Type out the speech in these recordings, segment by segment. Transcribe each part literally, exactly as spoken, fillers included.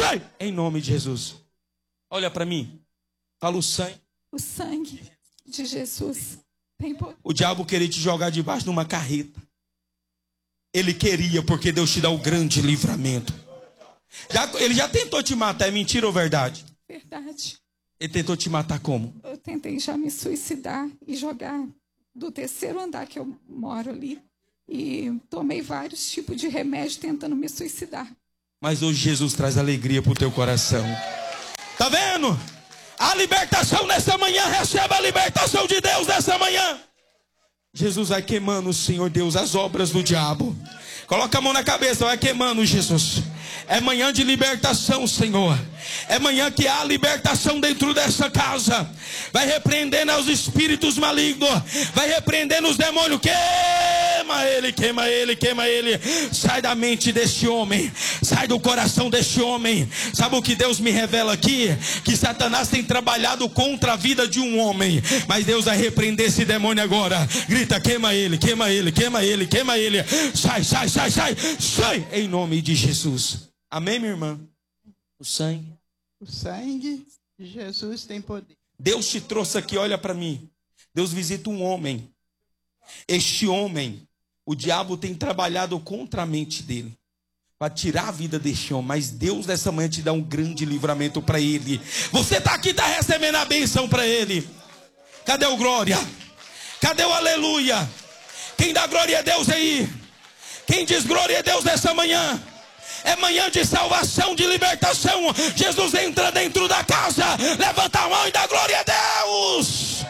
sai, em nome de Jesus. Olha para mim. Fala o sangue. O sangue de Jesus tem poder. O diabo queria te jogar debaixo de uma carreta. Ele queria, porque Deus te dá o grande livramento. Já, ele já tentou te matar, é mentira ou verdade? Verdade. Ele tentou te matar como? Eu tentei já me suicidar e jogar do terceiro andar que eu moro ali. E tomei vários tipos de remédio tentando me suicidar. Mas hoje Jesus traz alegria pro teu coração. Tá vendo? A libertação nessa manhã, receba a libertação de Deus nessa manhã. Jesus vai queimando, Senhor Deus, as obras do diabo. Coloca a mão na cabeça, vai queimando, Jesus. É manhã de libertação, Senhor. É manhã que há libertação dentro dessa casa. Vai repreendendo os espíritos malignos. Vai repreendendo os demônios. Queima ele, queima ele, queima ele. Sai da mente deste homem. Sai do coração deste homem. Sabe o que Deus me revela aqui? Que Satanás tem trabalhado contra a vida de um homem. Mas Deus vai repreender esse demônio agora. Grita, queima ele, queima ele, queima ele, queima ele. Sai, sai, sai, sai, sai. Em nome de Jesus. Amém, minha irmã? O sangue. O sangue de Jesus tem poder. Deus te trouxe aqui, olha para mim. Deus visita um homem. Este homem, o diabo tem trabalhado contra a mente dele, para tirar a vida deste homem. Mas Deus nessa manhã te dá um grande livramento para ele. Você está aqui, está recebendo a benção para ele. Cadê o glória? Cadê o aleluia? Quem dá glória a Deus aí? Quem diz glória a Deus nessa manhã? É manhã de salvação, de libertação. Jesus entra dentro da casa. Levanta a mão e dá glória a Deus.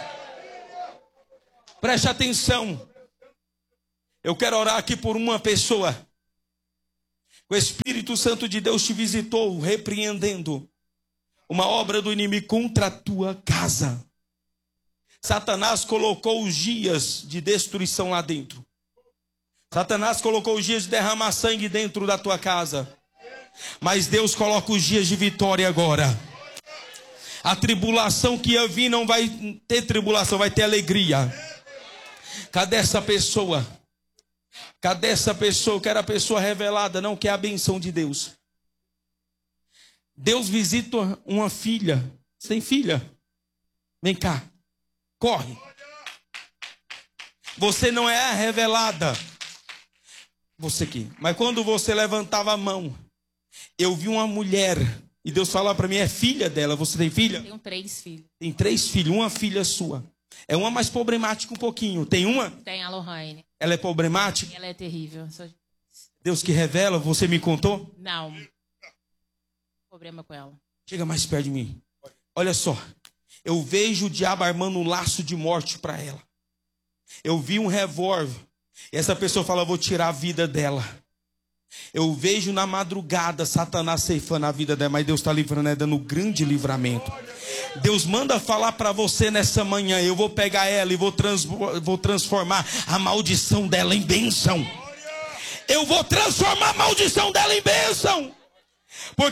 Preste atenção. Eu quero orar aqui por uma pessoa. O Espírito Santo de Deus te visitou, repreendendo uma obra do inimigo contra a tua casa. Satanás colocou os dias de destruição lá dentro. Satanás colocou os dias de derramar sangue dentro da tua casa. Mas Deus coloca os dias de vitória agora. A tribulação que ia vir não vai ter tribulação, vai ter alegria. Cadê essa pessoa? Cadê essa pessoa? Eu quero a pessoa revelada, não quer a benção de Deus. Deus visita uma filha. Você tem filha? Vem cá. Corre. Você não é a revelada. Você aqui. Mas quando você levantava a mão, eu vi uma mulher. E Deus falou para mim, é filha dela. Você tem filha? Tenho três filhos. Tem três filhos, uma filha sua. É uma mais problemática um pouquinho. Tem uma? Tem a Lohane. Ela é problemática? Ela é terrível. Só... Deus que revela, você me contou? Não. Problema com ela. Chega mais perto de mim. Olha só. Eu vejo o diabo armando um laço de morte para ela. Eu vi um revólver. E essa pessoa fala, vou tirar a vida dela. Eu vejo na madrugada Satanás ceifando a vida dela, mas Deus está livrando, é dando um grande livramento. Deus manda falar para você nessa manhã, eu vou pegar ela e vou, trans, vou transformar a maldição dela em bênção. Eu vou transformar a maldição dela em bênção. Porque